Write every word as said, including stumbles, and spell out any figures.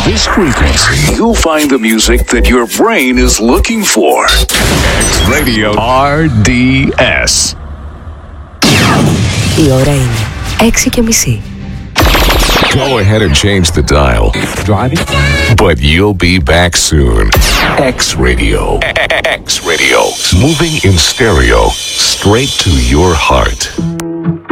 this frequency, you'll find the music that your brain is looking for. X-Radio αρ ντι ες. Η ώρα είναι έξι και μισή. Go ahead and change the dial. Driving? But you'll be back soon. X-Radio. X-Radio. Moving in stereo, straight to your heart.